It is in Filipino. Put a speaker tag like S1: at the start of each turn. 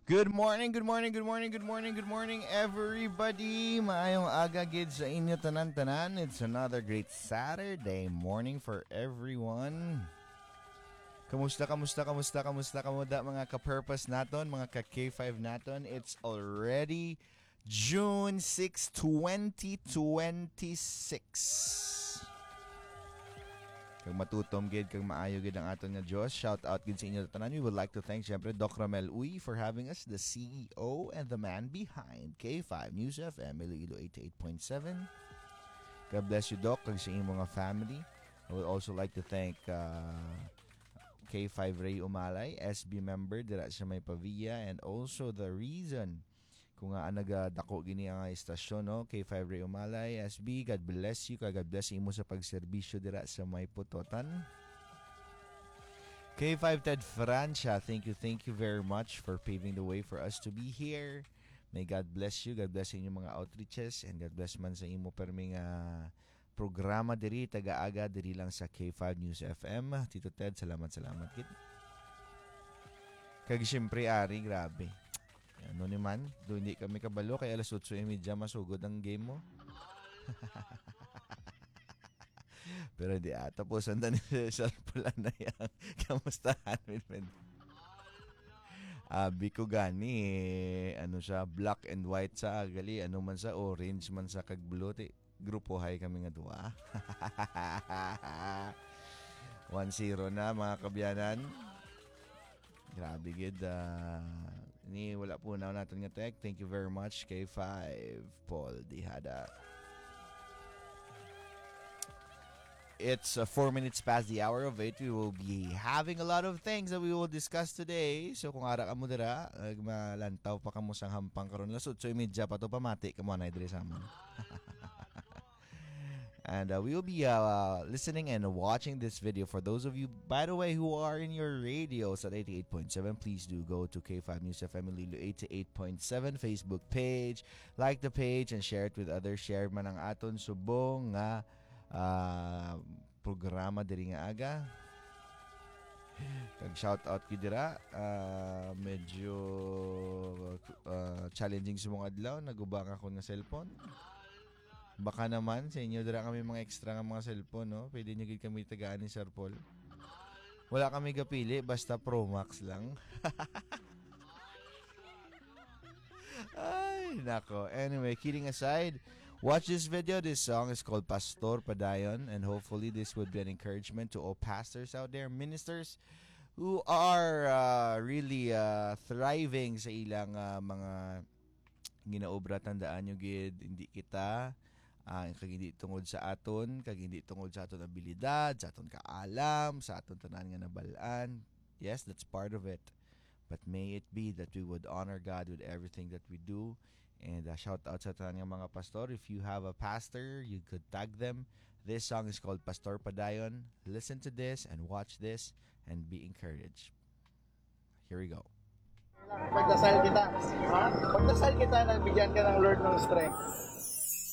S1: Good morning, good morning, good morning, good morning, good morning, everybody. Maayong aga gid sa inyo tanan-tanan. It's another great Saturday morning for everyone. Kamusta mga ka-purpose naton, mga ka-K5 naton. It's already June 6, 2026. Kag matutom gid kag maayo gid ang aton nga Dios. Shout out gid sa inyo tanan. We would like to thank syempre Doc Ramel Uy for having us, the CEO and the man behind K5 News FM Iloilo 88.7. God bless you, Doc, kag sa inyong mga family. I would also like to thank K5 Ray Umalay, SB member dira sa may Pavia, and also the reason kung nga nagadako gini ang istasyon, no? K5 Ray Umalay, SB, God bless you, God bless imo sa pagserbisyo dira sa may Putotan. K5 Ted Francia, thank you very much for paving the way for us to be here. May God bless you, God bless inyong mga outreaches, and God bless man sa imo perming programa diri taga-aga diri lang sa K5 News FM. Tito Ted, salamat kit. Kag syempre Ari, grabe. Ano ni man, do hindi kami kabalo kay alas 8:30 masugod ang game mo. Pero di tapos andan sa pula na yan. Kamustahan min? Abi ko gani ano siya, black and white sa gali, ano man sa orange man sa kag blue, grupo hay kami nga duwa. 1-0 na mga kabyanan. Grabe gid. Ni wala po na natin nga tech. Thank you very much K5 Paul Dihada. It's 4 minutes past the hour of 8. We will be having a lot of things that we will discuss today. So kung ara ka mo dira, malantaw pa kamo sang hampang karon lasod. So imedya pa to pamati kamo na diri sa amon. And we will be listening and watching this video. For those of you, by the way, who are in your radios at 88.7, please do go to K5 News FM Iloilo 88.7 Facebook page. Like the page and share it with others. Share man ang aton subong nga programa diri nga aga. Kag shout out ki dira, medyo challenging sa mga adlaw, nagubang ako ng cellphone. Baka naman sa inyo dira kami mga extra nga mga cellphone, no? Pwede nyo gid kami tagaan ni Sir Paul. Wala kami gapili, basta Pro Max lang. Ay, nako. Anyway, kidding aside, watch this video. This song is called Pastor Padayon, and hopefully this would be an encouragement to all pastors out there, ministers who are really thriving sa ilang mga ginaobra. Tandaan nyo gid, hindi kita kag hindi tungod sa aton, kag hindi tungod sa aton abilidad, sa aton kaalam, sa aton tanan nga nabalaan. Yes, that's part of it. But may it be that we would honor God with everything that we do. And shout out sa tanan nga mga pastor. If you have a pastor, you could tag them. This song is called Pastor Padayon. Listen to this and watch this and be encouraged. Here we go.
S2: Pagdasal kita. Pagdasal kita, nagbigyan ka ng Lord ng strength.